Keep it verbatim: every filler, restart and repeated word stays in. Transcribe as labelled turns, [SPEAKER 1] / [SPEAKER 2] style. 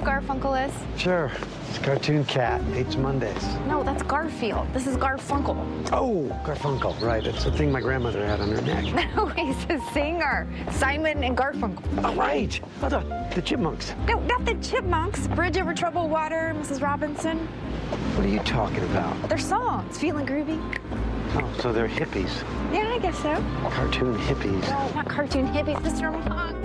[SPEAKER 1] Garfunkel is?
[SPEAKER 2] Sure. It's Cartoon Cat. Hates Mondays.
[SPEAKER 1] No, that's Garfield. This is Garfunkel.
[SPEAKER 2] Oh, Garfunkel. Right. It's the thing my grandmother had on her neck.
[SPEAKER 1] No, he's a singer. Simon and Garfunkel.
[SPEAKER 2] Oh, right. Oh, the, the Chipmunks.
[SPEAKER 1] No, not the Chipmunks. Bridge Over Troubled Water, Missus Robinson.
[SPEAKER 2] What are you talking about?
[SPEAKER 1] Their songs. Feeling Groovy.
[SPEAKER 2] Oh, so they're hippies.
[SPEAKER 1] Yeah, I guess so.
[SPEAKER 2] Cartoon hippies.
[SPEAKER 1] No, not cartoon hippies. Mister Monk.